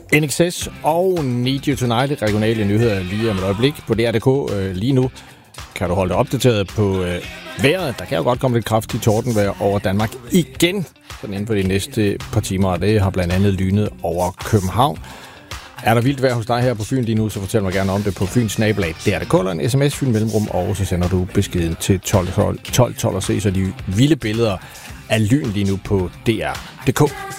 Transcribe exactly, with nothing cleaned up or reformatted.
N X S og Need You Tonight, regionale nyheder lige om et øjeblik på D R punktum D K. Lige nu kan du holde dig opdateret på øh, vejret. Der kan jo godt komme lidt kraftigt tordenvejr over Danmark igen, sådan inden for de næste par timer, og det har blandt andet lynet over København. Er der vildt vejr hos dig her på Fyn lige nu, så fortæl mig gerne om det på Fyns Snabelag. Det er det kolder en sms, Fyn Mellemrum, og så sender du beskeden til tolv tolv og se så de vilde billeder af lyn lige nu på D R punktum D K.